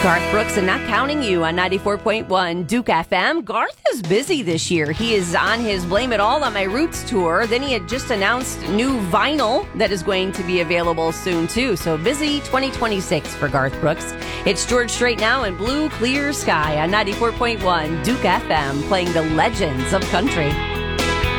Garth Brooks and Not Counting You on 94.1 Duke FM. Garth is busy this year. He is on his Blame It All on My Roots tour. Then he had just announced new vinyl that is going to be available soon, too. So busy 2026 for Garth Brooks. It's George Strait now in Blue Clear Sky on 94.1 Duke FM, playing the legends of country.